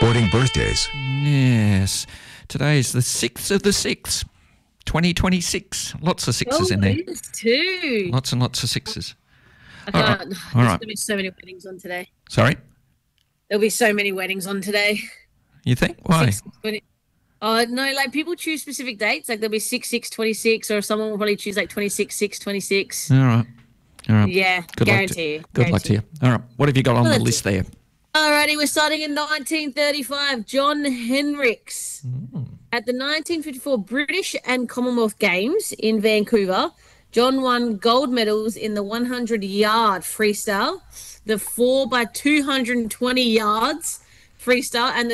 Sporting birthdays. Yes. Today is the 6th of the 6th, 2026. Lots of sixes in there. It is too. Lots and lots of sixes. I can't. All There's right. going to be so many weddings on today. Sorry? There'll be so many weddings on today. You think? Why? 6/20. Oh, no, like people choose specific dates. Like there'll be 6/6/26, or someone will probably choose like 26/6/26. All right. All right. Yeah, Good guarantee. luck. Good luck to you. All right. What have you got on the that's list there? Alrighty, we're starting in 1935. John Hendricks. At the 1954 British and Commonwealth Games in Vancouver, John won gold medals in the 100-yard freestyle, the 4x220 yards freestyle, and the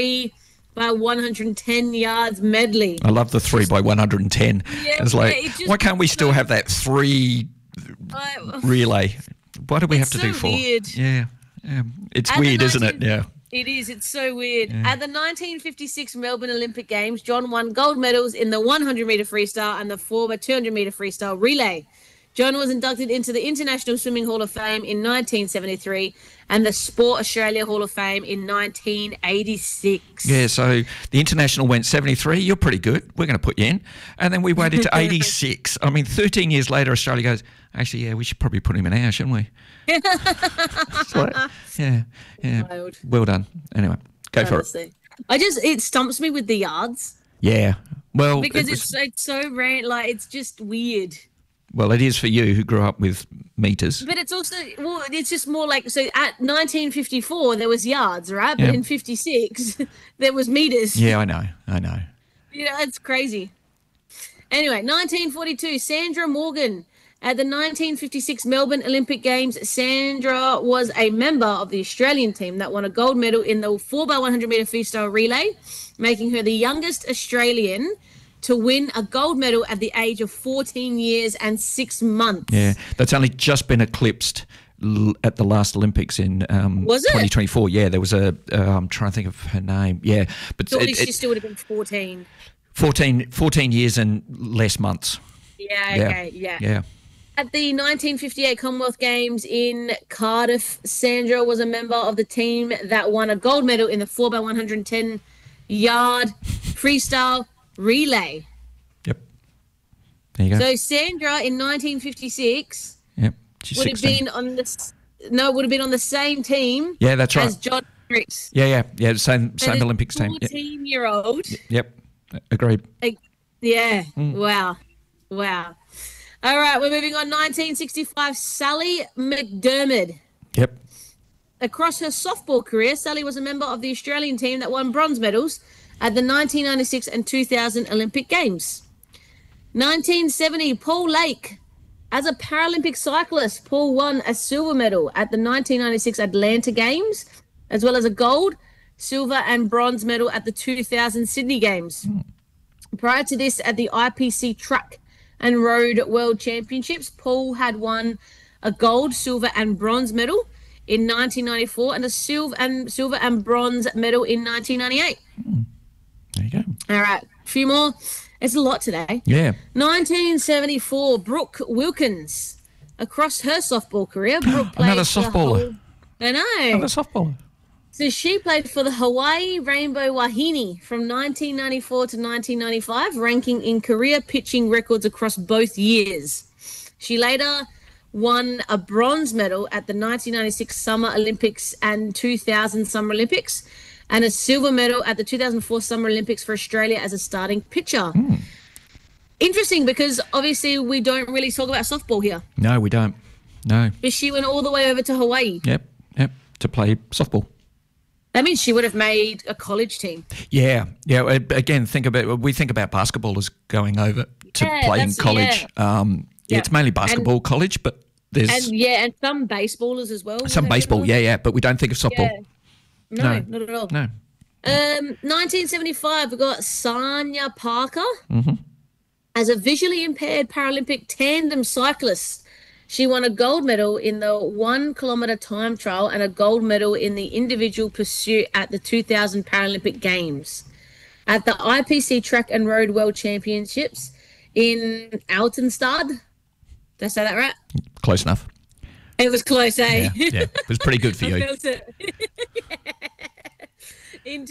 3x110 yards medley. I love the 3x110. Yeah, It's like, it just- why can't we still have that 3 relay? What do we have to do so for? weird. Yeah. It's At the weird, isn't it? 19 Yeah. It is. It's so weird. At the 1956 Melbourne Olympic Games, John won gold medals in the 100-meter freestyle and the 4x200-meter freestyle relay. John was inducted into the International Swimming Hall of Fame in 1973 and the Sport Australia Hall of Fame in 1986. Yeah, so the international went 73. You're pretty good. We're going to put you in. And then we waited to 86. I mean, 13 years later, Australia goes, actually, yeah, we should probably put him in ours, shouldn't we? It's like, yeah. Wild. Well done. Anyway, go for it. Honestly. It stumps me with the yards Yeah. Well, because it was- it's so random. Like, it's just weird. well, it is for you who grew up with meters. But it's also, well, it's just more like, so at 1954, there was yards, right? Yeah. But in 56, there was meters. Yeah, I know. You know, it's crazy. Anyway, 1942, Sandra Morgan. At the 1956 Melbourne Olympic Games, Sandra was a member of the Australian team that won a gold medal in the 4x100-meter freestyle relay, making her the youngest Australian to win a gold medal at the age of 14 years and 6 months. Yeah, that's only just been eclipsed at the last Olympics in Was it? 2024. Yeah, there was a, I'm trying to think of her name. Yeah, but Surely she still would have been 14. 14 years and less months. Yeah, okay, yeah. At the 1958 Commonwealth Games in Cardiff, Sandra was a member of the team that won a gold medal in the 4x110 yard freestyle relay. Yep. There you go. So Sandra in 1956 Yep. She's would have 16. been on the same team Yeah, that's right. as John Hendricks. Yeah. Same So Olympics team. Yep. 14-year-old. Yep. Agreed. Yeah. Wow. All right, we're moving on. 1965, Sally McDermott. Yep. Across her softball career, Sally was a member of the Australian team that won bronze medals at the 1996 and 2000 Olympic Games. 1970, Paul Lake. As a Paralympic cyclist, Paul won a silver medal at the 1996 Atlanta Games, as well as a gold, silver, and bronze medal at the 2000 Sydney Games. Prior to this, at the IPC Track and Road World Championships, Paul had won a gold, silver, and bronze medal in 1994 and a silver and bronze medal in 1998. There you go. All right, a few more. It's a lot today. Yeah. 1974, Brooke Wilkins. Across her softball career, Brooke played Another for the softballer. I know. Another softballer. So she played for the Hawaii Rainbow Wahine from 1994 to 1995, ranking in career pitching records across both years. She later won a bronze medal at the 1996 Summer Olympics and 2000 Summer Olympics, and a silver medal at the 2004 Summer Olympics for Australia as a starting pitcher. Interesting, because obviously we don't really talk about softball here. No, we don't. No. But she went all the way over to Hawaii. Yep. To play softball. That means she would have made a college team. Yeah. Again, we think about basketball as going over to play in college. It's mainly basketball college, but there's and some baseballers as well. some baseball. Yeah, but we don't think of softball. Yeah. No, not at all. No. 1975, we got Sanya Parker as a visually impaired Paralympic tandem cyclist. She won a gold medal in the 1 kilometre time trial and a gold medal in the individual pursuit at the 2000 Paralympic Games. At the IPC Track and Road World Championships in Altenstad. Did I say that right? Close enough. It was close, eh? Yeah. It was pretty good for I you. felt it. In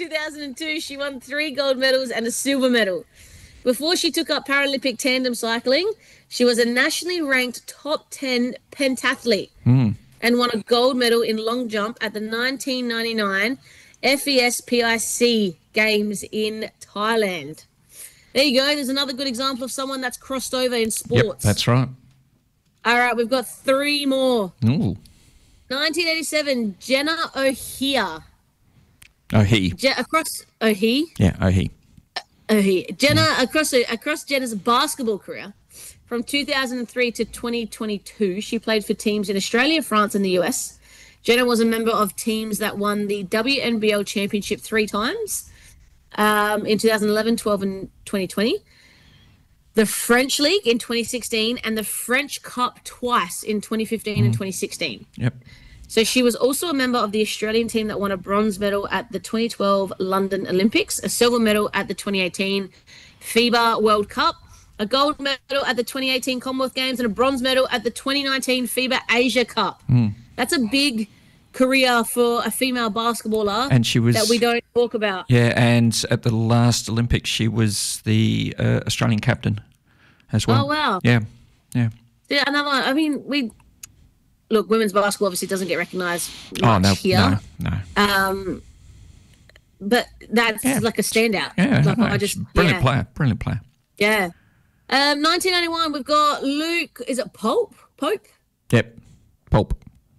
2002, she won 3 gold medals and a silver medal. Before she took up Paralympic tandem cycling, she was a nationally ranked top 10 pentathlete and won a gold medal in long jump at the 1999 FES-PIC Games in Thailand. There you go. There's another good example of someone that's crossed over in sports. Yep, that's right. All right, we've got 3 more. Ooh. 1987, Jenna O'Hea. O'Hea. O'Hea? Yeah, O'Hea. Jenna, across Jenna's basketball career, from 2003 to 2022, she played for teams in Australia, France, and the US. Jenna was a member of teams that won the WNBL championship 3 times in 2011, 12, and 2020. The French League in 2016 and the French Cup twice in 2015 and 2016. Yep. So she was also a member of the Australian team that won a bronze medal at the 2012 London Olympics, a silver medal at the 2018 FIBA World Cup, a gold medal at the 2018 Commonwealth Games, and a bronze medal at the 2019 FIBA Asia Cup. That's a big career for a female basketballer and she was, that we don't talk about. Yeah, and at the last Olympics, she was the Australian captain as well. Oh, wow. Yeah. Another one. I mean, look, women's basketball obviously doesn't get recognised here. No. But that's like a standout. Yeah, like, brilliant player. Yeah. 1991, we've got Luke. Is it Pope? Yep, Pope.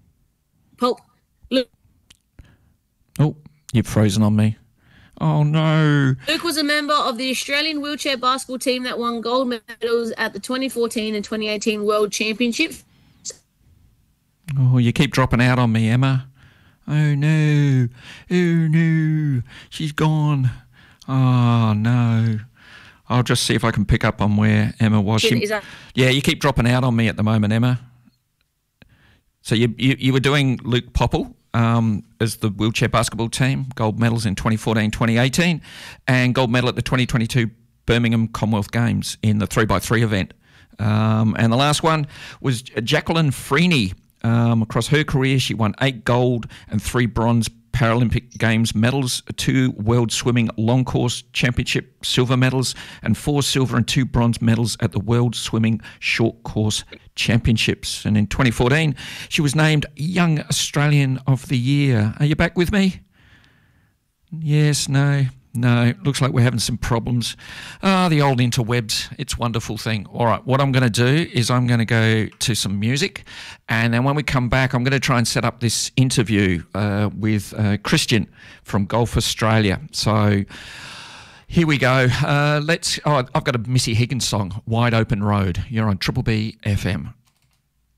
Luke. Oh, you've frozen on me. Oh, no. Luke was a member of the Australian wheelchair basketball team that won gold medals at the 2014 and 2018 World Championships. Oh, you keep dropping out on me, Emma. Oh, no. She's gone. Oh, no. I'll just see if I can pick up on where Emma was. Yeah, you keep dropping out on me at the moment, Emma. So you were doing Luke Popple as the wheelchair basketball team, gold medals in 2014, 2018, and gold medal at the 2022 Birmingham Commonwealth Games in the 3x3 event. And the last one was Jacqueline Freeney. Across her career, she won 8 gold and 3 bronze Paralympic Games medals, 2 World Swimming Long Course Championship silver medals, and 4 silver and 2 bronze medals at the World Swimming Short Course Championships. And in 2014, she was named Young Australian of the Year. Are you back with me? Yes, no. Looks like we're having some problems. The old interwebs, it's a wonderful thing. All right, what I'm going to do is I'm going to go to some music, and then when we come back, I'm going to try and set up this interview with Christian from Golf Australia. So here we go. I've got a Missy Higgins song, Wide Open Road. You're on Triple B FM.